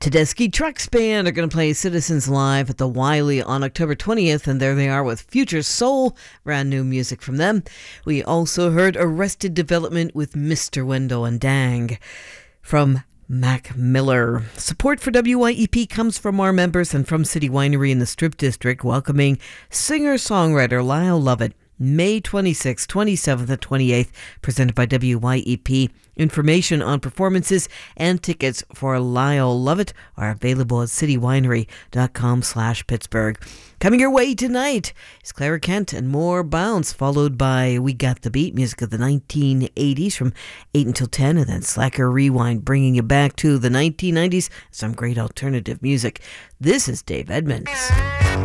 Tedeschi Trucks Band are going to play Citizens Live at the Wiley on October 20th, and there they are with Future Soul, brand new music from them. We also heard Arrested Development with Mr. Wendell and Dang from Mac Miller. Support for WYEP comes from our members and from City Winery in the Strip District, welcoming singer-songwriter Lyle Lovett. May 26th, 27th, and 28th, presented by WYEP. Information on performances and tickets for Lyle Lovett are available at citywinery.com/Pittsburgh. Coming your way tonight is Clara Kent and More Bounce, followed by We Got the Beat, music of the 1980s from 8 until 10, and then Slacker Rewind, bringing you back to the 1990s, some great alternative music. This is Dave Edmonds.